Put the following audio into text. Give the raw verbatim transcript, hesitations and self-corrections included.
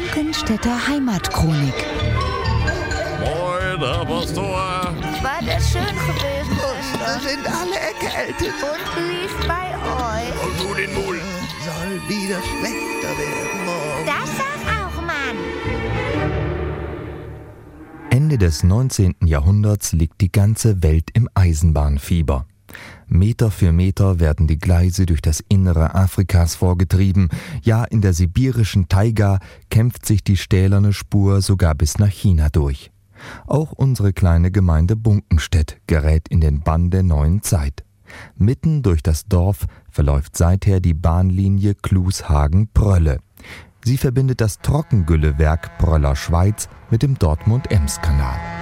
Bunkenstädter Heimatchronik. Moin, Herr Pastor. War das schön gewesen, Wir Schwester? sind alle erkältet. Und wie ist bei euch? Und du den Mul. Soll wieder schlechter werden morgen. Das sag auch, Mann. Ende des neunzehnten Jahrhunderts liegt die ganze Welt im Eisenbahnfieber. Meter für Meter werden die Gleise durch das Innere Afrikas vorgetrieben. Ja, in der sibirischen Taiga kämpft sich die stählerne Spur sogar bis nach China durch. Auch unsere kleine Gemeinde Bunkenstedt gerät in den Bann der neuen Zeit. Mitten durch das Dorf verläuft seither die Bahnlinie Klushagen-Prölle. Sie verbindet das Trockengüllewerk Pröller Schweiz mit dem Dortmund-Ems-Kanal.